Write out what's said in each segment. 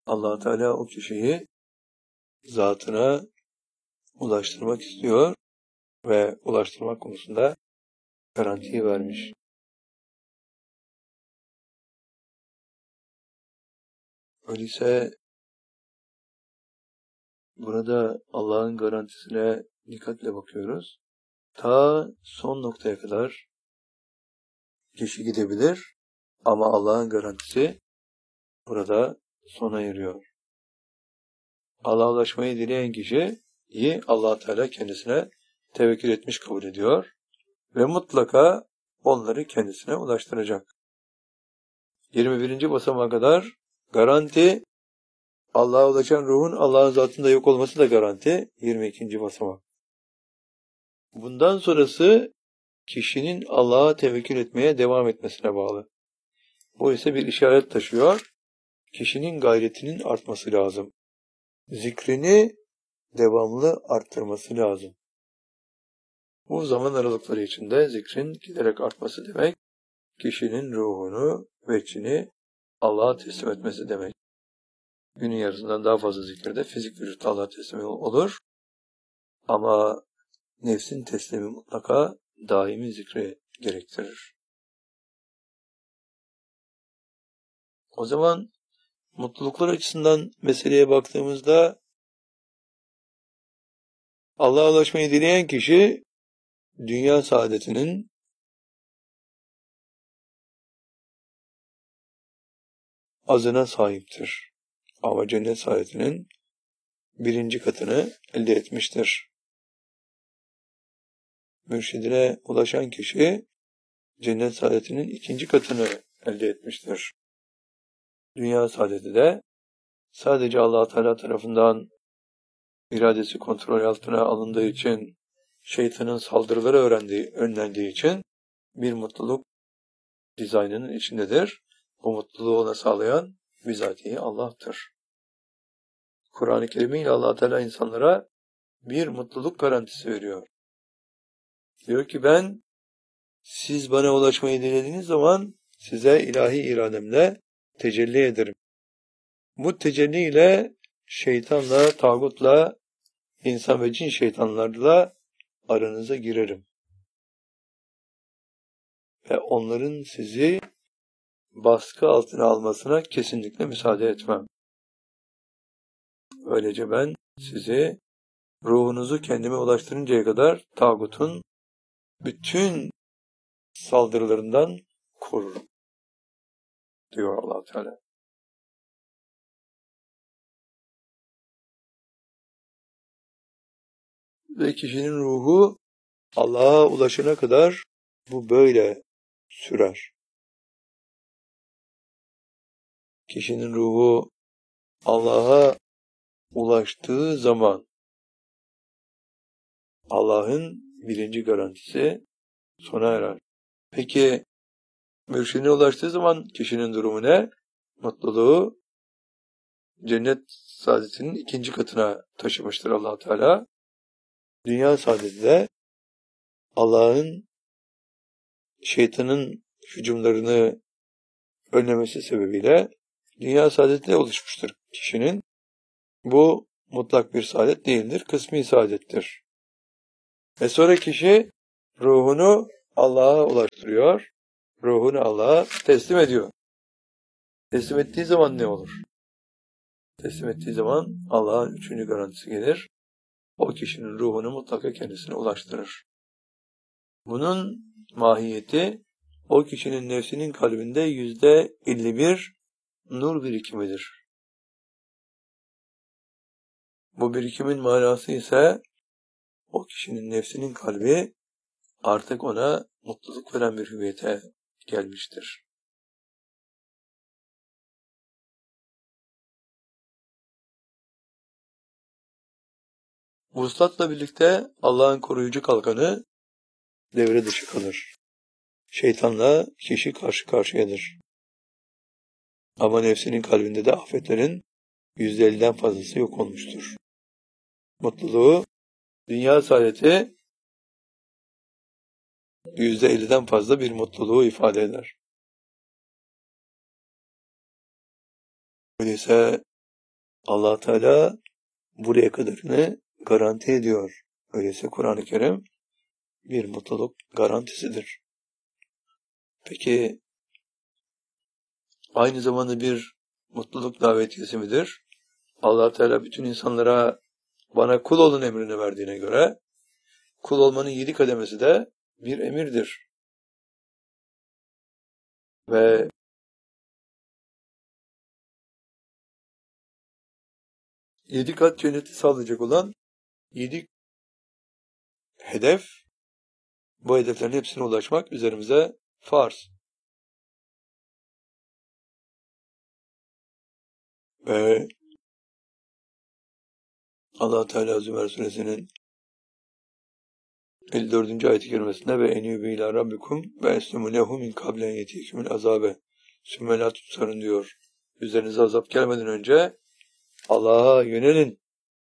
Allah Teala o kişiyi zatına ulaştırmak istiyor ve ulaştırmak konusunda garantiyi vermiş. Öyleyse burada Allah'ın garantisine dikkatle bakıyoruz. Ta son noktaya kadar kişi gidebilir ama Allah'ın garantisi burada sona eriyor. Allah'a ulaşmayı dileyen kişiyi Allah Teala kendisine tevekkül etmiş kabul ediyor ve mutlaka onları kendisine ulaştıracak. 21. basamağa kadar garanti, Allah'a ulaşan ruhun Allah'ın zatında yok olması da garanti. 22. basamak. Bundan sonrası kişinin Allah'a tevekkül etmeye devam etmesine bağlı. Bu ise bir işaret taşıyor. Kişinin gayretinin artması lazım. Zikrini devamlı arttırması lazım. Bu zaman aralıkları içinde zikrin giderek artması demek, kişinin ruhunu ve içini Allah'a teslim etmesi demek. Günün yarısından daha fazla zikirde fizik vücutta Allah'a teslim olur. Ama nefsin teslimi mutlaka daimi zikri gerektirir. O zaman mutluluklar açısından meseleye baktığımızda Allah'a ulaşmayı dileyen kişi dünya saadetinin azına sahiptir. Ama cennet saadetinin 1. katını elde etmiştir. Mürşidine ulaşan kişi cennet saadetinin 2. katını elde etmiştir. Dünya saadeti de sadece Allah Teala tarafından iradesi kontrol altına alındığı için, şeytanın saldırıları önlendiği için bir mutluluk dizaynının içindedir. Bu mutluluğu ona sağlayan bizatihi Allah'tır. Kur'an-ı Kerim ile Allah Teala insanlara bir mutluluk garantisi veriyor. Diyor ki siz bana ulaşmayı dilediğiniz zaman size ilahi irademle tecelli ederim. Bu tecelli ile şeytanla, tağutla, insan ve cin şeytanlarla aranıza girerim. Ve onların sizi baskı altına almasına kesinlikle müsaade etmem. Böylece ben sizi ruhunuzu kendime ulaştırıncaya kadar tağutun bütün saldırılarından korurum, diyor Allah Teala. Ve kişinin ruhu Allah'a ulaşana kadar bu böyle sürer. Kişinin ruhu Allah'a ulaştığı zaman Allah'ın 1. garantisi sona erer. Peki mürşidine ulaştığı zaman kişinin durumu ne? Mutluluğu cennet saadetinin 2. katına taşımıştır Allah Teala. Dünya saadeti de Allah'ın şeytanın hücumlarını önlemesi sebebiyle dünya saadetiyle oluşmuştur kişinin. Bu mutlak bir saadet değildir, kısmi saadettir. Ve sonra kişi ruhunu Allah'a ulaştırıyor, ruhunu Allah'a teslim ediyor. Teslim ettiği zaman ne olur? Teslim ettiği zaman Allah'ın 3. garantisi gelir. O kişinin ruhunu mutlaka kendisine ulaştırır. Bunun mahiyeti o kişinin nefsinin kalbinde %51 nur birikimidir. Bu birikimin manası ise o kişinin nefsinin kalbi artık ona mutluluk veren bir hüviyete gelmiştir. Vuslatla birlikte Allah'ın koruyucu kalkanı devre dışı kalır. Şeytanla kişi karşı karşıyadır. Ama nefsinin kalbinde de afetlerin %50'den fazlası yok olmuştur. Mutluluğu, dünya saadeti %50'den fazla bir mutluluğu ifade eder. Öyleyse Allah Teala buraya kadarını garanti ediyor. Öyleyse Kur'an-ı Kerim bir mutluluk garantisidir. Peki aynı zamanda bir mutluluk davetiyesi midir? Allah Teala bütün insanlara bana kul olun emrini verdiğine göre kul olmanın 7 kademesi de bir emirdir. Ve yedi kat cenneti sağlayacak olan 7 hedef, bu hedeflerin hepsine ulaşmak üzerimize farz. Ve Allah Teala Zümer Suresinin 54. ayet-i kerimesinde ve enübü ila rabbikum ve eslimu lehu min kablen yetikümül azabe sümme la tutsarın diyor. Üzerinize azap gelmeden önce Allah'a yönelin.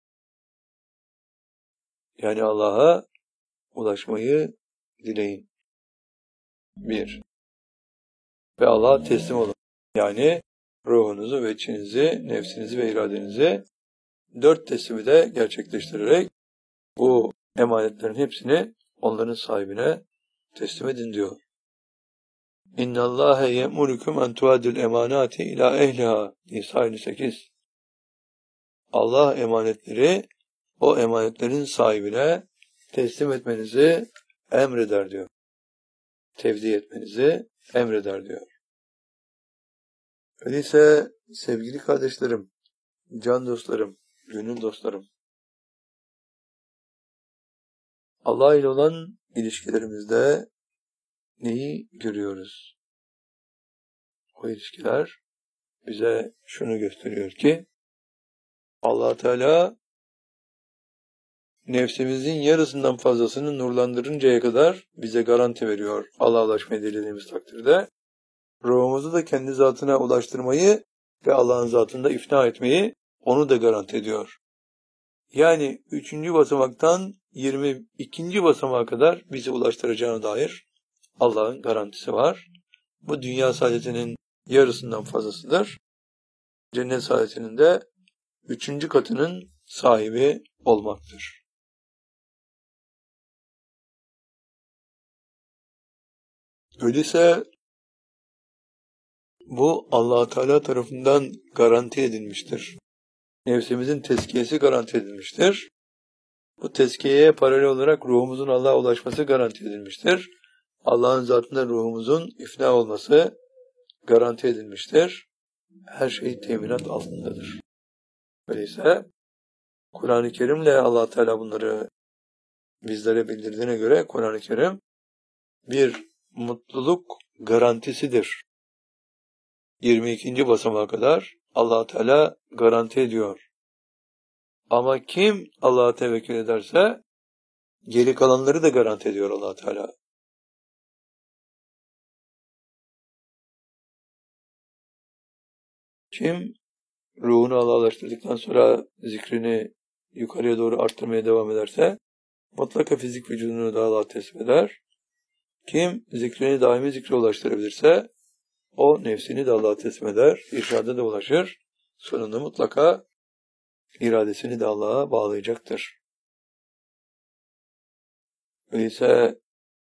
Yani Allah'a ulaşmayı dileyin. 1. Ve Allah'a teslim olun. Yani ruhunuzu ve içinizi, nefsinizi ve iradenizi 4 teslimi de gerçekleştirerek bu emanetlerin hepsini onların sahibine teslim edin diyor. İnna Allahe ye'murukum en tuadul emanati ila ehliha. Nisa 58. Allah emanetleri o emanetlerin sahibine teslim etmenizi emreder diyor. Tevdi etmenizi emreder diyor. Öyleyse sevgili kardeşlerim, can dostlarım, gönül dostlarım, Allah ile olan ilişkilerimizde neyi görüyoruz? O ilişkiler bize şunu gösteriyor ki Allah Teala nefsimizin yarısından fazlasını nurlandırıncaya kadar bize garanti veriyor. Allah'a ulaşmayı dilediğimiz takdirde. Ruhumuzu da kendi zatına ulaştırmayı ve Allah'ın zatında ifna etmeyi onu da garanti ediyor. Yani 3. basamaktan 22. basamağa kadar bizi ulaştıracağına dair Allah'ın garantisi var. Bu dünya saadetinin yarısından fazlasıdır. Cennet saadetinin de 3. katının sahibi olmaktır. Öyleyse bu Allah Teala tarafından garanti edilmiştir. Nefsimizin tezkiyesi garanti edilmiştir. Bu tezkiyeye paralel olarak ruhumuzun Allah'a ulaşması garanti edilmiştir. Allah'ın zatında ruhumuzun ifna olması garanti edilmiştir. Her şey teminat altındadır. Öyleyse Kur'an-ı Kerim'le Allah Teala bunları bizlere bildirdiğine göre Kur'an-ı Kerim bir mutluluk garantisidir. 22. basamağa kadar Allah Teala garanti ediyor. Ama kim Allah'a tevekkül ederse geri kalanları da garanti ediyor Allah Teala. Kim ruhunu Allah'a ulaştırdıktan sonra zikrini yukarıya doğru arttırmaya devam ederse mutlaka fizik vücudunu da Allah'a teslim eder. Kim zikrini daimi zikre ulaştırabilirse o nefsini de Allah'a teslim eder. İrşada da ulaşır. Sonunda mutlaka iradesini de Allah'a bağlayacaktır. Öyleyse